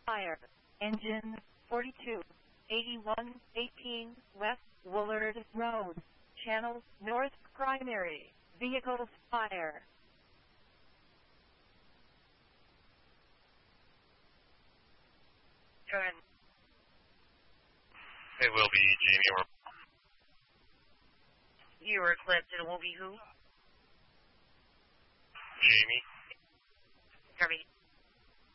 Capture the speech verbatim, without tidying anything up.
fire. Engine forty-two eighty-one eighteen West Woolard Road. Channel North Primary. Vehicle fire. Go ahead. It will be Jamie or... You were clipped. It will be who? Jamie. Copy.